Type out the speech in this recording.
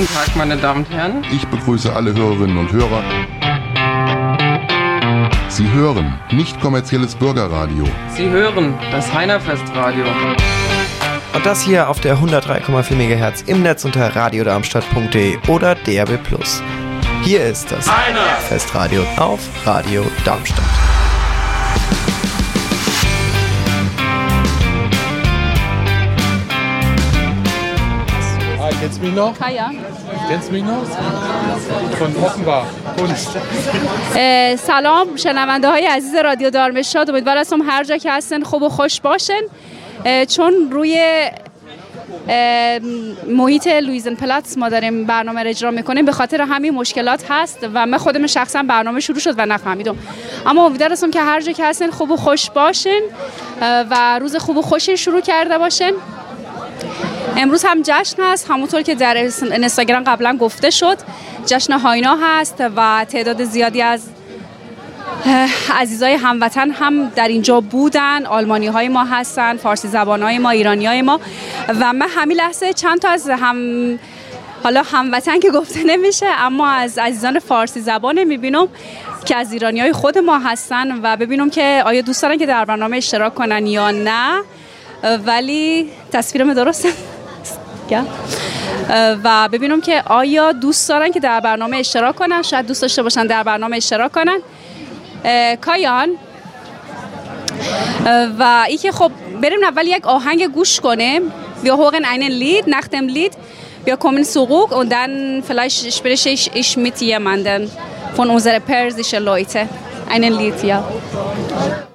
Guten Tag, meine Damen und Herren. Ich begrüße alle Hörerinnen und Hörer. Sie hören nicht kommerzielles Bürgerradio. Sie hören das Heinerfestradio. Und das hier auf der 103,4 MHz im Netz unter radiodarmstadt.de oder DAB+. Hier ist das Heinerfestradio auf Radio Darmstadt. Kennst du mich noch? Kaya. Kennst du mich noch? Von Offenbach. Kunst. سلام شنونده های عزیز رادیو دارمشتاد، امیدوارم هستم هر جا که هستن خوب و خوش باشن. چون روی محیط لویزن پلاتس ما داریم برنامه را اجرا میکنیم، به خاطر همین مشکلات هست و من خودم شخصا برنامه شروع شد و نفهمیدم، اما امیدوارم هستم که هر جا که هستن خوب و خوش باشن و روز خوب و خوشی شروع کرده باشن. امروز هم جشن هست، همونطور که در اینستاگرام قبلا گفته شد، جشن هاینا هست و تعداد زیادی از عزیزای هموطن هم در اینجا بودن. آلمانی های ما هستن، فارسی زبان های ما، ایرانی های ما، و من همین لحظه چند تا از حالا هموطن که گفته نمیشه، اما از عزیزان فارسی زبان میبینم که از ایرانی های خود ما هستن و ببینم که آیا دوست دارن که در برنامه اشتراک کنن یا نه. ولی تصویرم درسته و ببینم که آیا دوست دارن که در برنامه اشتراک کنن، شاید دوست داشته باشن در برنامه اشتراک کنن. کایان و ای که خب بریم اول یک آهنگ گوش کنیم. Wir hören einen Lied, nach dem Lied wir kommen zurück und dann vielleicht spreche ich mit jemandem von unseren persischen Leuten. Einen Lied, ja.